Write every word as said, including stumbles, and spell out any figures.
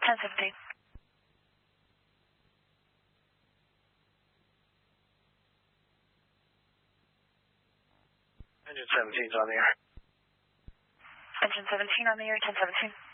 ten seventeen. Engine seventeen's on the air. Engine seventeen on the air, ten seventeen.